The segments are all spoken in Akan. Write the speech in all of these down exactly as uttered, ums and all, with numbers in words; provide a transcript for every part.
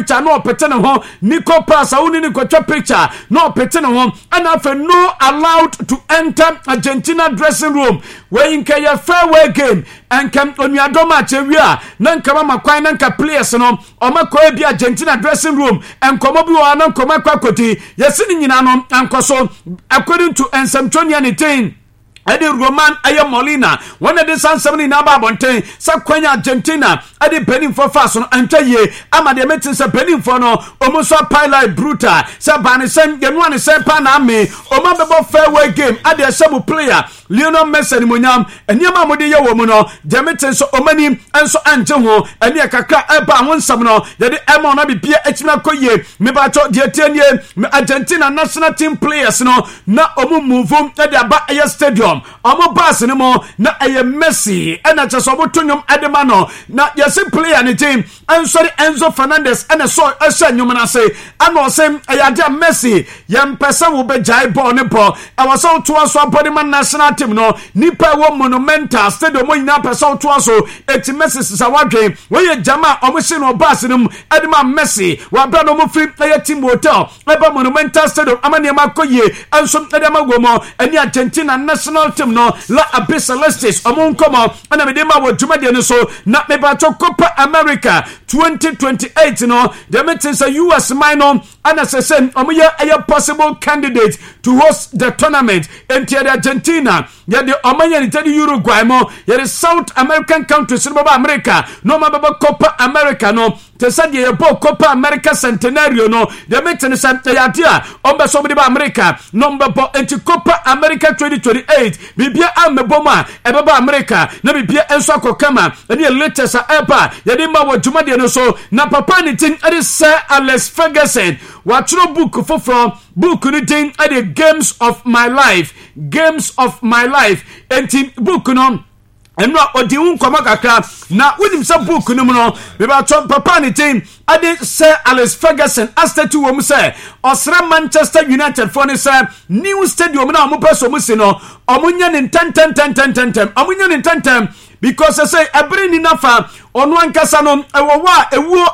picture no petene ho Nico Pass awuni ni kwatwa picture no petene ho ana fe no allowed to enter Argentina dressing room we inka ya fairway game enkam onuadoma chewia na nkama makwan na nka players no omakọ ebi Argentina dressing room enkomo bi wa na nkoma kwakoti yesi ni nyina no ankoso according to Ensem twenty nineteen Edi Roman Aya Molina one of the San seventy na ba bonten sa kwanya Argentina edi Benin for fast no antwaye ama de metin sa Benin for no omuso pilot brutal sa bani sem de no ne se pa na me oma bebo fairway game ade asamu player Lionel Messi ni monyam eniama mode ye wo mu no de metin so omani enso anje ho eni akakra eba ho nsam no de de ema na bibia etima koye me ba to de tienie Argentina national team players no na omu move ade aba aye stadium Omo pass ni mo na aye Messi ena cheso botonyom adema no na yesi player ni team ansori Enzo Fernandez ena so ehya nyom na say ana osem ayade Messi yem pesa wo be jai ball ne po e was so to so abodima national team no nipa wo monumental stadium mo nyina pesa to so eti Messi sa wadwen we ye jama omo se no pass ni adema Messi wa bra no mo free aye team hotel eba monumental stadium amane ma koye anso adema gomo eni Argentina national team no la Abyss Celestes amon komo ana me de ma wo dwuma de no so na me ba to Copa America twenty twenty-eight no the meeting say U S minor ana say say omoye a possible candidate to host the tournament in Argentina ya de omanya ni tedi Uruguay mo ya the South American countries no ba America no ma ba Copa America no te say the Copa America Centenario no the meeting say ya dia ombe so ba America number bo enti Copa America twenty twenty-eight bibia ameboma ebeba America na bibia enso akokama eni latest epa ya de ma wo dwuma de no so na papa ni tin ade Sir Alex Ferguson watro book for from book ni tin ade Games of My Life Games of My Life enti book no eno odi unkoma kakra na wonim sa book no no be ba to papa ni tin ade Sir Alex Ferguson astatu wo mu say osra Manchester United for ne say new stadium na mo person mu si no omunya ni ten ten ten ten ten omunya ni ten ten because I say every ni nafa onu ankasa no ewo wa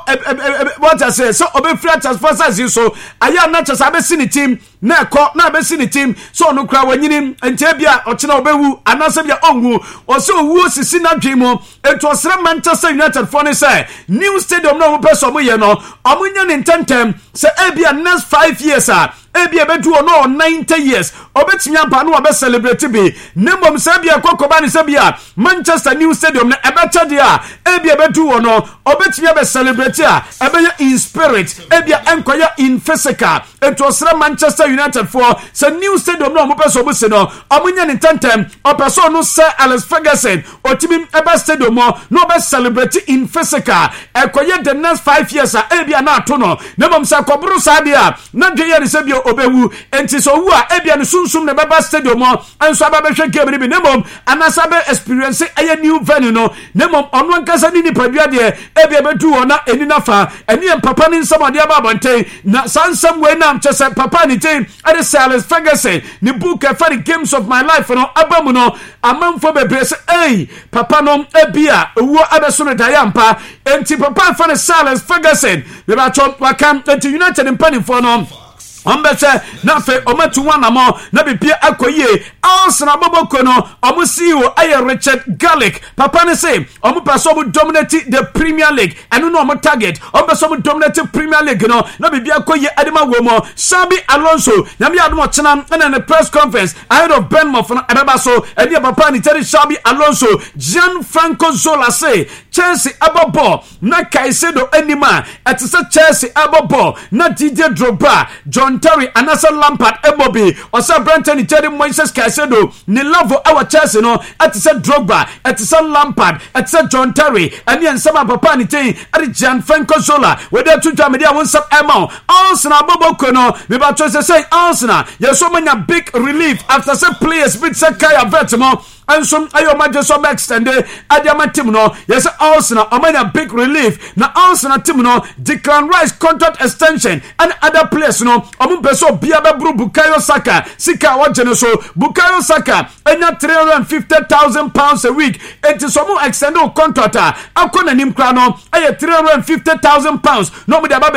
ewu what I say so obefra transfer so aya na chasa be sini team na ekọ na be sini team so onu kra wanyini ente bia ochina obewu anase bia onwu o so owu sisi na dwemo eto osra Manchester United for ne say new stadium no mo person mo ye no omunya ni tentem say e bia next five years ah ebi ebedu ono ninety years obetimi ampa no obe celebrate bi nemom se bia kokoba ni se bia Manchester new stadium na ebecha dia ebi ebedu ono obetimi be celebrate a ebe in spirit ebi enkoya in physical eto osra Manchester United for se new stadium no mo peso bo se no omunya ni tentem opeso no Sir Alex Ferguson otimi ebe stadium no be celebrate in physical ekoye the next five years a ebi na ato no nemom se koburu sa dia na dwe se bia obewu enti so wu a ebia no sunsum na baba stadium anso ababehwe game ni bi nemom anasa be experience aye new venue no nemom ono ankasa ni nipadua de ebia bedu ona eni nafa eni papa ni nsam ade ababonten na sansam we na mchese papa ni tin ade Sir Alex Ferguson ni book e for the Games of My Life no abamu no amanfo bebre se eh papa no ebia owu abeso no dayampa enti papa for the Sir Alex Ferguson be ba chop wakam enti United impani for no Ombese na fe omatu wana mo na bibia akoye Arsenal boboko no omu C E O aye Richard Garlick papa ne say omu paso mu dominate the Premier League enu no omu target omu paso mu dominate Premier League no na bibia akoye adema womo Xabi Alonso nyame admo chena na ne press conference ahead of Bournemouth no ebeba so edi papa ni teri Xabi Alonso Gianfranco Zola say Chelsea abobo na Caicedo anima etise Chelsea abobo na Didier Drogba John Terry anasa Lampard ebobi osa Brenton Terry Moises Caicedo ni level our Chelsea no etise Drogba etise Lampard etise John Terry ani ensama papa ni tin ari Gianfranco Zola we dey two time dia won sub amount Arsenal abobo no we ba to say Arsenal you so many big relief after say players bit say Kaya Vetmo and some ayo maje so extend adiama team no yes Arsenal amanya big relief na Arsenal team no Declan Rice contract extension and other players no omu peso bia be bru Bukayo Saka sika wajene so Bukayo Saka enya three hundred fifty thousand pounds a week it is some extend contract akona nim kra no aye three hundred fifty thousand pounds no me